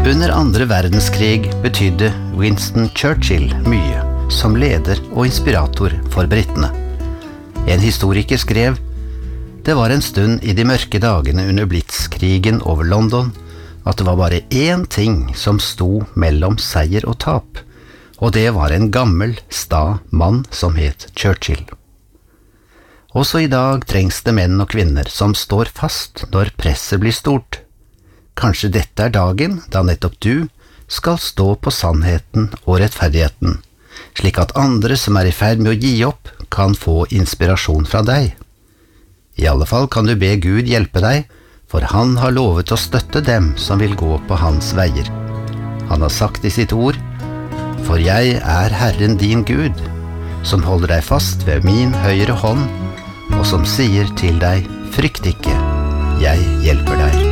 Under andre verdenskrig betydde Winston Churchill mye som leder og inspirator for britene. En historiker skrev: «Det var en stund i de mørke dagene under Blitzkrigen over London at det var bare én ting som sto mellom seier og tap, og det var en gammel, sta mann som het Churchill.» Også i dag trengs det menn og kvinner som står fast når presset blir stort. Kanskje dette er dagen da nettopp du skal stå på sannheten og rettferdigheten, slik at andre som er i ferd med å gi opp, kan få inspirasjon fra deg. I alle fall kan du be Gud hjelpe deg, for han har lovet å støtte dem som vil gå på hans veier. Han har sagt i sitt ord: «For jeg er Herren din Gud, som holder deg fast ved min høyre hånd, og som sier til deg, frykt ikke, jeg hjelper deg.»